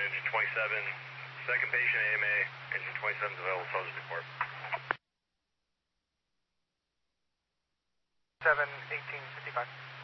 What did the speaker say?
engine 27, second patient AMA, engine 27 is available, Soldiers report. 7, 1855.